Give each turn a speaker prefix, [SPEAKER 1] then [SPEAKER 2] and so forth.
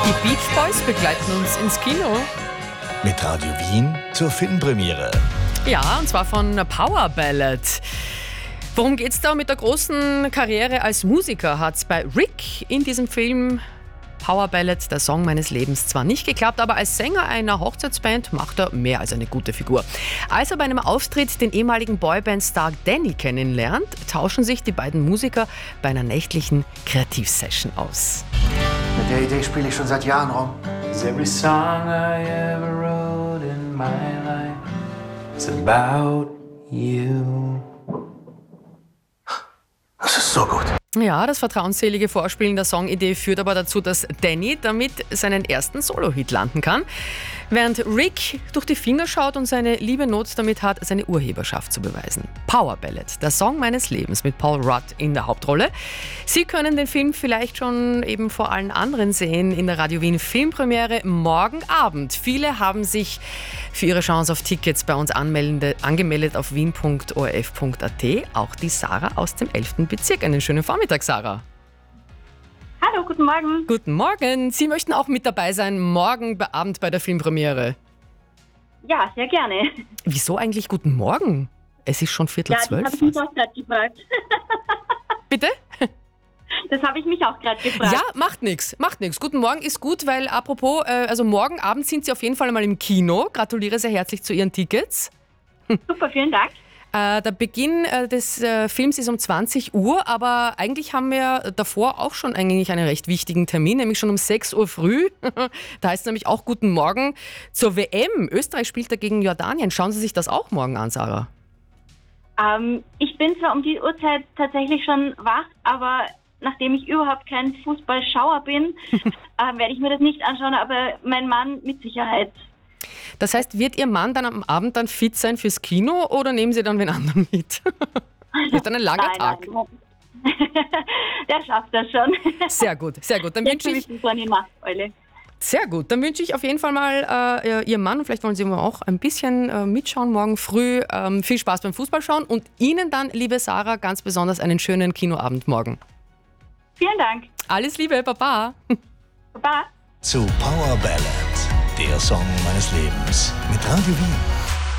[SPEAKER 1] Die Beach Boys begleiten uns ins Kino.
[SPEAKER 2] Mit Radio Wien zur Filmpremiere.
[SPEAKER 1] Ja, und zwar von Power Ballad. Worum geht's da? Mit der großen Karriere als Musiker hat's bei Rick in diesem Film Power Ballad, der Song meines Lebens, zwar nicht geklappt, aber als Sänger einer Hochzeitsband macht er mehr als eine gute Figur. Als er bei einem Auftritt den ehemaligen Boyband-Star Danny kennenlernt, tauschen sich die beiden Musiker bei einer nächtlichen Kreativsession aus.
[SPEAKER 3] Mit der Idee spiele ich schon seit Jahren rum.
[SPEAKER 4] Every song I ever wrote in my life is about you.
[SPEAKER 3] Das ist so gut.
[SPEAKER 1] Ja, das vertrauensselige Vorspielen der Songidee führt aber dazu, dass Danny damit seinen ersten Solo-Hit landen kann, während Rick durch die Finger schaut und seine liebe Not damit hat, seine Urheberschaft zu beweisen. Power Ballad, der Song meines Lebens mit Paul Rudd in der Hauptrolle. Sie können den Film vielleicht schon eben vor allen anderen sehen in der Radio Wien Filmpremiere morgen Abend. Viele haben sich für ihre Chance auf Tickets bei uns angemeldet auf wien.orf.at. Auch die Sarah aus dem 11. Bezirk. Einen schönen Vormittag, Sarah.
[SPEAKER 5] Hallo, guten Morgen.
[SPEAKER 1] Guten Morgen. Sie möchten auch mit dabei sein morgen Abend bei der Filmpremiere.
[SPEAKER 5] Ja, sehr gerne.
[SPEAKER 1] Wieso eigentlich guten Morgen? Es ist schon 11:45.
[SPEAKER 5] Ja, das habe ich mich auch gerade gefragt.
[SPEAKER 1] Bitte?
[SPEAKER 5] Das habe ich mich auch gerade gefragt.
[SPEAKER 1] Ja, macht nichts. Guten Morgen ist gut, weil apropos, also morgen Abend sind Sie auf jeden Fall einmal im Kino. Gratuliere sehr herzlich zu Ihren Tickets.
[SPEAKER 5] Super, vielen Dank.
[SPEAKER 1] Der Beginn des Films ist um 20 Uhr, aber eigentlich haben wir davor auch schon eigentlich einen recht wichtigen Termin, nämlich schon um 6 Uhr früh. Da heißt es nämlich auch Guten Morgen zur WM. Österreich spielt dagegen Jordanien. Schauen Sie sich das auch morgen an, Sarah.
[SPEAKER 5] Ich bin zwar um die Uhrzeit tatsächlich schon wach, aber nachdem ich überhaupt kein Fußballschauer bin, werde ich mir das nicht anschauen, aber mein Mann mit Sicherheit.
[SPEAKER 1] Das heißt, wird Ihr Mann dann am Abend dann fit sein fürs Kino oder nehmen Sie dann wen anderen mit? Wird dann ein langer Tag.
[SPEAKER 5] Nein. Der schafft das schon.
[SPEAKER 1] Sehr gut, sehr gut. Dann wünsche ich
[SPEAKER 5] so eine Nachteule.
[SPEAKER 1] Sehr gut. Dann wünsche ich auf jeden Fall mal Ihrem Mann, und vielleicht wollen Sie auch ein bisschen mitschauen morgen früh, viel Spaß beim Fußballschauen und Ihnen dann, liebe Sarah, ganz besonders einen schönen Kinoabend morgen.
[SPEAKER 5] Vielen Dank.
[SPEAKER 1] Alles Liebe, Baba.
[SPEAKER 5] Baba.
[SPEAKER 2] Zu Power Ballad, der Song meines Lebens. Mit Radio Wien.